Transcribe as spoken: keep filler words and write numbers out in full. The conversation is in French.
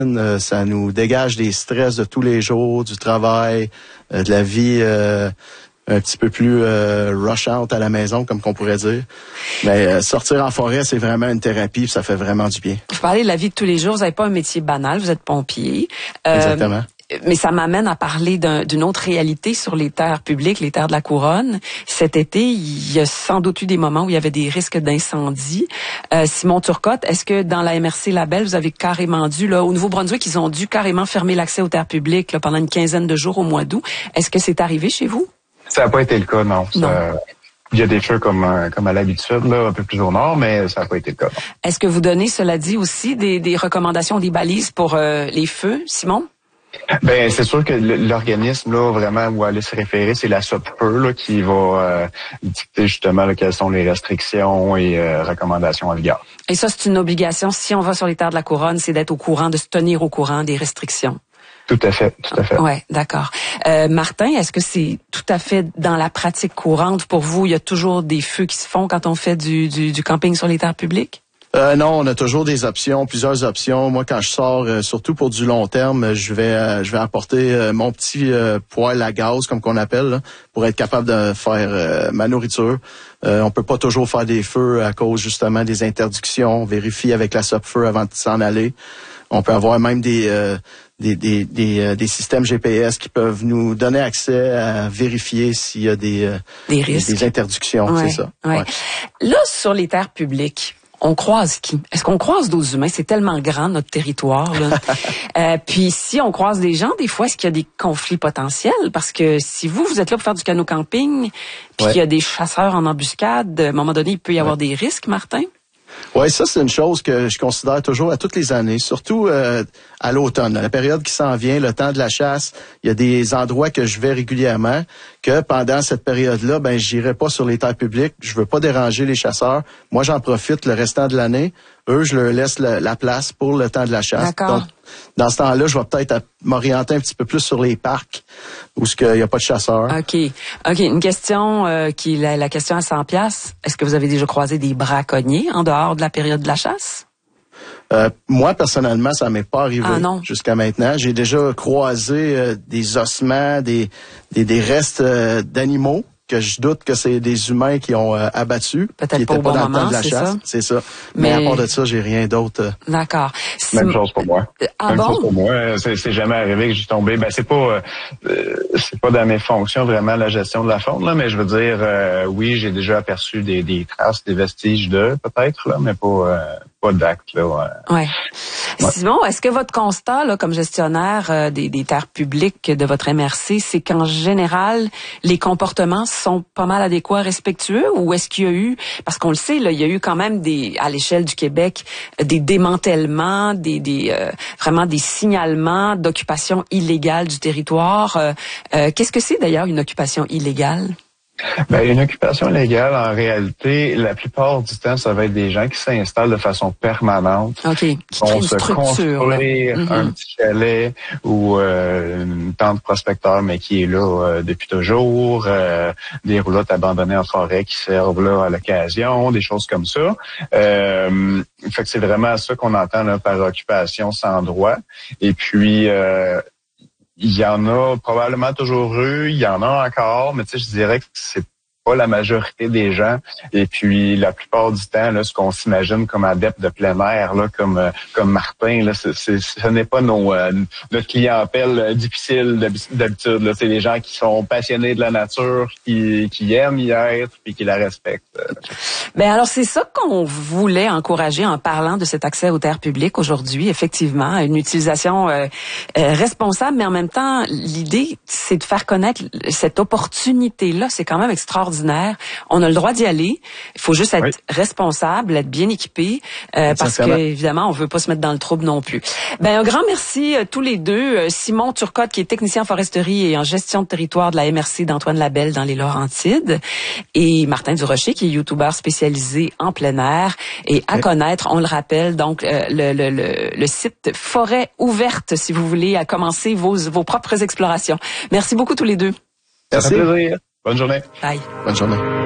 Euh, ça nous dégage des stress de tous les jours, du travail, euh, de la vie euh, un petit peu plus euh, rush out à la maison, comme qu'on pourrait dire. Mais euh, sortir en forêt, c'est vraiment une thérapie, puis ça fait vraiment du bien. Vous parlez de la vie de tous les jours, vous n'avez pas un métier banal, vous êtes pompier. Euh, Exactement. Mais ça m'amène à parler d'un, d'une autre réalité sur les terres publiques, les terres de la Couronne. Cet été, il y a sans doute eu des moments où il y avait des risques d'incendie. Euh, Simon Turcotte, est-ce que dans la M R C Label, vous avez carrément dû, là, au Nouveau-Brunswick, ils ont dû carrément fermer l'accès aux terres publiques là, pendant une quinzaine de jours au mois d'août. Est-ce que c'est arrivé chez vous? Ça n'a pas été le cas, non. non. Ça, il y a des feux comme, comme à l'habitude, là, un peu plus au nord, mais ça n'a pas été le cas, non. Est-ce que vous donnez, cela dit, aussi des, des recommandations, des balises pour euh, les feux, Simon? Ben c'est sûr que l'organisme là vraiment où aller se référer, c'est la SOPFEUR là qui va euh, dicter justement là, quelles sont les restrictions et euh, recommandations en vigueur. Et ça, c'est une obligation. Si on va sur les terres de la Couronne, c'est d'être au courant, de se tenir au courant des restrictions. Tout à fait, tout à fait. Ouais, d'accord. Euh, Martin, est-ce que c'est tout à fait dans la pratique courante pour vous? Il y a toujours des feux qui se font quand on fait du, du, du camping sur les terres publiques? Euh, non, on a toujours des options, plusieurs options. Moi, quand je sors, euh, surtout pour du long terme, je vais euh, je vais apporter euh, mon petit euh, poêle à gaz, comme qu'on appelle, là, pour être capable de faire euh, ma nourriture. Euh, on peut pas toujours faire des feux à cause justement des interdictions. On vérifie avec la SOPFEUR avant de s'en aller. On peut avoir même des euh, des des des, euh, des systèmes G P S qui peuvent nous donner accès à vérifier s'il y a des euh, des risques, des, des interdictions, ouais, c'est ça. Ouais. Ouais. Là, sur les terres publiques, on croise qui? Est-ce qu'on croise d'autres humains? C'est tellement grand, notre territoire. Là. euh, puis si on croise des gens, des fois, est-ce qu'il y a des conflits potentiels? Parce que si vous, vous êtes là pour faire du canot camping, puis ouais. qu'il y a des chasseurs en embuscade, à un moment donné, il peut y avoir ouais. des risques, Martin? Oui, ça, c'est une chose que je considère toujours à toutes les années, surtout euh, à l'automne, à la période qui s'en vient, le temps de la chasse. Il y a des endroits que je vais régulièrement, que pendant cette période-là, ben, j'irai pas sur les terres publiques. Je veux pas déranger les chasseurs. Moi, j'en profite le restant de l'année. Eux, je leur laisse le, la place pour le temps de la chasse. D'accord. Donc, dans ce temps-là, je vais peut-être m'orienter un petit peu plus sur les parcs où il n'y a pas de chasseurs. OK. OK. Une question euh, qui la, la question à cent piastres. Est-ce que vous avez déjà croisé des braconniers en dehors de la période de la chasse? Euh, moi, personnellement, ça m'est pas arrivé ah, non. jusqu'à maintenant. J'ai déjà croisé euh, des ossements, des, des, des restes euh, d'animaux que je doute que c'est des humains qui ont euh, abattu, peut-être qui pas n'étaient au pas bon dans moment, le temps de la c'est chasse. Ça? C'est ça. Mais, Mais à part de ça, j'ai rien d'autre. Euh... D'accord. Même si... chose pour moi. Ah Même bon? chose pour moi. C'est, c'est jamais arrivé que j'ai tombé. Ben c'est pas, euh, c'est pas dans mes fonctions vraiment la gestion de la faune là, mais je veux dire, euh, oui, j'ai déjà aperçu des, des traces, des vestiges de peut-être là, mais pas, euh, pas d'actes là. Ouais. ouais. Ouais. Simon, est-ce que votre constat, là, comme gestionnaire euh, des, des terres publiques de votre M R C, c'est qu'en général, les comportements sont pas mal adéquats, respectueux, ou est-ce qu'il y a eu, parce qu'on le sait, là, il y a eu quand même des, à l'échelle du Québec, des démantèlements, des, des euh, vraiment des signalements d'occupation illégale du territoire. Euh, euh, qu'est-ce que c'est d'ailleurs une occupation illégale? Ben, une occupation légale, en réalité, la plupart du temps, ça va être des gens qui s'installent de façon permanente. OK. Qui vont se construire mm-hmm. un petit chalet ou euh, une tente prospecteur, mais qui est là euh, depuis toujours. Euh, des roulottes abandonnées en forêt qui servent là à l'occasion, des choses comme ça. Euh, fait que c'est vraiment ça qu'on entend là, par occupation sans droit. Et puis... Euh, il y en a probablement toujours eu, il y en a encore, mais tu sais, je dirais que c'est pas la majorité des gens. Et puis, la plupart du temps, là, ce qu'on s'imagine comme adepte de plein air, là, comme euh, comme Martin, là, c'est, c'est, ce n'est pas nos, euh, notre clientèle euh, difficile d'habitude. Là. C'est des gens qui sont passionnés de la nature, qui, qui aiment y être, puis qui la respectent. Ben alors, c'est ça qu'on voulait encourager en parlant de cet accès aux terres publiques aujourd'hui, effectivement, une utilisation euh, euh, responsable, mais en même temps, l'idée, c'est de faire connaître cette opportunité-là. C'est quand même extraordinaire. On a le droit d'y aller. Il faut juste être oui. responsable, être bien équipé, euh, parce que évidemment, on veut pas se mettre dans le trouble non plus. Ben un grand merci euh, tous les deux. Euh, Simon Turcotte, qui est technicien en foresterie et en gestion de territoire de la M R C d'Antoine Labelle dans les Laurentides, et Martin Durocher, qui est youtubeur spécialisé en plein air et à oui. connaître. On le rappelle, donc euh, le, le, le, le site Forêt ouverte, si vous voulez à commencer vos vos propres explorations. Merci beaucoup tous les deux. Merci. Bonne journée. Bye. Bonne journée.